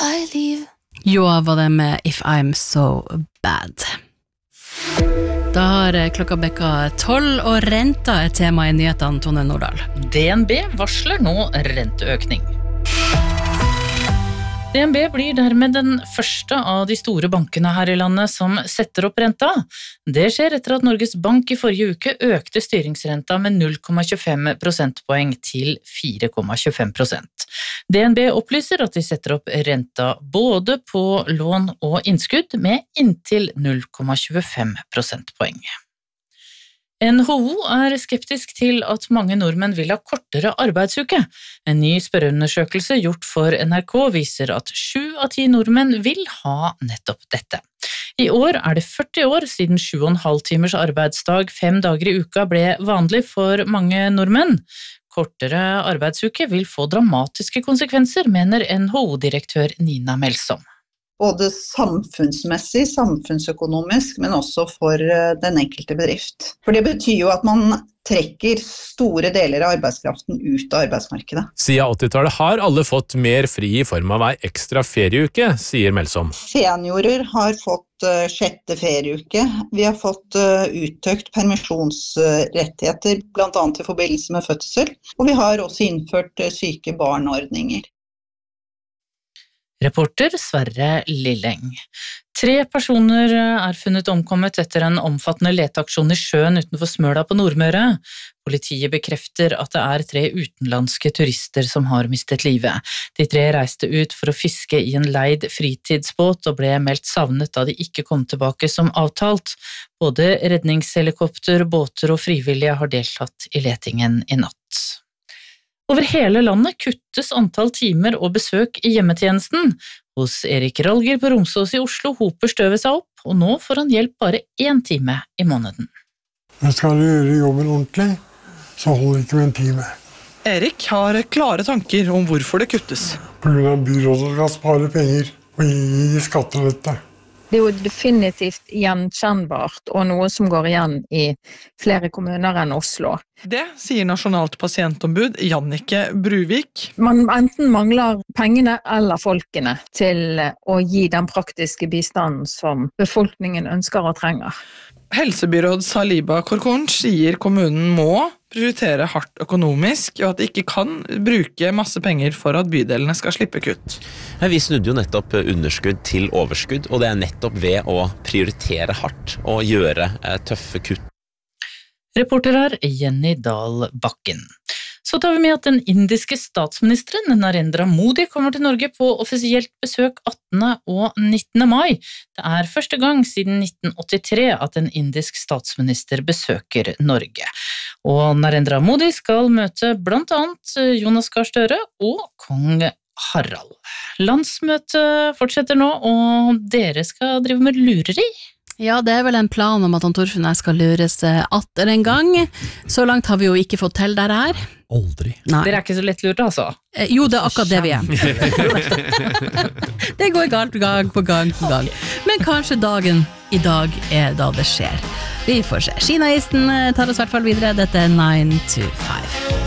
I leave. Joa var det med If I'm So Bad. Da har klokka bekka 12, og renta tema i nyhetene, Tone Nordahl. DNB varsler nå renteøkning. DNB blir dermed den første av de store bankene her i landet som setter opp renta. Det skjer etter at Norges Bank i forrige uke økte styringsrenta med 0,25 prosentpoeng til 4,25%. DNB opplyser at de setter opp renta både på lån og innskudd med inntil 0,25 prosentpoeng. NHO er skeptisk til at mange nordmenn vil ha kortere arbeidsuke. En ny spørreundersøkelse gjort for NRK viser at 7 av 10 nordmenn vil ha nettopp dette. I år er det 40 år siden 7,5 timers arbeidsdag 5 dager i uka ble vanlig for mange nordmenn. Kortere arbeidsuke vil få dramatiske konsekvenser, mener NHO-direktør Nina Melsom. Både samfunnsmessig, samfunnsøkonomisk, men også for den enkelte bedrift. For det betyr jo at man trekker store deler av arbeidskraften ut av arbeidsmarkedet. Siden 80-tallet har alle fått mer fri i form av ei ekstra ferieuke, sier Melsom. Seniorer har fått 6. ferieuke. Vi har fått uttøkt permisjonsrettigheter, blant annet i forbindelse med fødsel. Og vi har også innført syke barnordninger. Reporter Sverre Lilleng. 3 personer er funnet omkommet etter en omfattende leteaksjon i sjøen utenfor Smøla på Nordmøre. Politiet bekrefter at det er 3 utenlandske turister som har mistet livet. De 3 reiste ut for å fiske i en leid fritidsbåt og ble meldt savnet da de ikke kom tilbake som avtalt. Både redningshelikopter, båter og frivillige har deltatt i letingen i natt. Over hele landet kuttes antall timer og besøk i hjemmetjenesten. Hos Erik Ralger på Romsås i Oslo hoper støvet seg opp, og nå får han hjelp bare 1 time i måneden. Men skal du gjøre jobben ordentlig, så holder det ikke med 1 time. Erik har klare tanker om hvorfor det kuttes. På grunn av byrådet skal spare penger og gi skattelette. Det er jo definitivt gjenkjennbart, og noe som går igjen i flere kommuner enn Oslo. Det sier Nasjonalt pasientombud Jannike Bruvik. Man enten mangler pengene eller folkene til å gi den praktiske bistanden som befolkningen ønsker og trenger. Helsebyråd Saliba Korkorn sier kommunen må prioritere hardt økonomisk, og at de ikke kan bruke masse penger for at bydelene skal slippe kutt. Vi snudde jo nettopp underskudd til overskudd, og det er nettopp ved å prioritere hardt og gjøre tøffe kutt. Reporter her Jenny Dahl Bakken. Så tar vi med at den indiske statsministeren Narendra Modi kommer til Norge på offisielt besøk 18. og 19. mai. Det er første gang siden 1983 at en indisk statsminister besøker Norge. Og Narendra Modi skal møte blant annet Jonas Gahr Støre og kong Harald. Landsmøtet fortsetter nå, og dere skal drive med lureri. Ja, det er vel en plan om at Torfinn og jeg skal lures atter en gang. Så langt har vi jo ikke fått til der her. Aldri. Nei. Dere er ikke så lett lurt, altså? Jo, det er akkurat det vi er. Det går galt gang på gang på gang. Men kanskje dagen i dag er da det skjer. Vi får se. Kinaisten tar oss i hvert fall videre. Dette er 9 to 5.